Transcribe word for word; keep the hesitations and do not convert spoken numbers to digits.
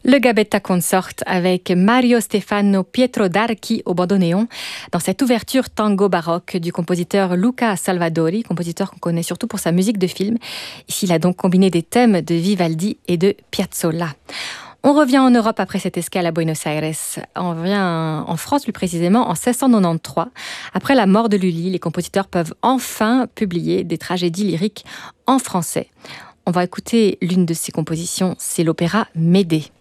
Le Gabetta Consort avec Mario Stefano Pietro d'Archi au bandoneon dans cette ouverture tango baroque du compositeur Luca Salvadori, compositeur qu'on connaît surtout pour sa musique de film. Ici, il a donc combiné des thèmes de Vivaldi et de Piazzolla. On revient en Europe après cette escale à Buenos Aires. On revient en France plus précisément en seize cent quatre-vingt-treize. Après la mort de Lully, les compositeurs peuvent enfin publier des tragédies lyriques en français. On va écouter l'une de ses compositions, c'est l'opéra Médée.